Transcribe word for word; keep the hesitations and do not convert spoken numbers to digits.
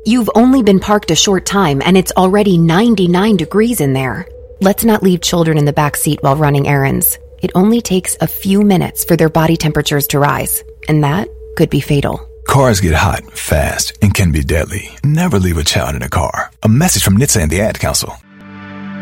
You've only been parked a short time and it's already ninety-nine degrees in there. Let's not leave children in the back seat while running errands. It only takes a few minutes for their body temperatures to rise, and that could be fatal. Cars get hot, fast, and can be deadly. Never leave a child in a car. A message from N H T S A and the Ad Council.